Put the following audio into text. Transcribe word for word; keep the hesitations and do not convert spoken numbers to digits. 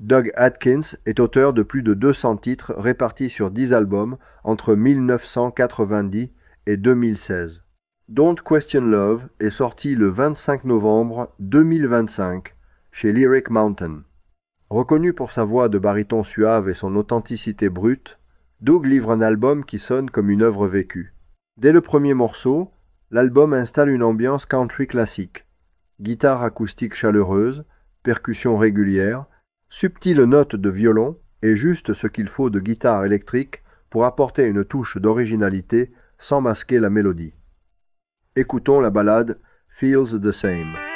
Doug Atkins est auteur de plus de deux cents titres répartis sur dix albums entre mille neuf cent quatre-vingt-dix et deux mille seize. Don't Question Love est sorti le vingt-cinq novembre deux mille vingt-cinq chez Lyric Mountain. Reconnu pour sa voix de baryton suave et son authenticité brute, Doug livre un album qui sonne comme une œuvre vécue. Dès le premier morceau, l'album installe une ambiance country classique. Guitare acoustique chaleureuse, percussions régulières, subtiles notes de violon et juste ce qu'il faut de guitare électrique pour apporter une touche d'originalité sans masquer la mélodie. Écoutons la ballade Feels the Same.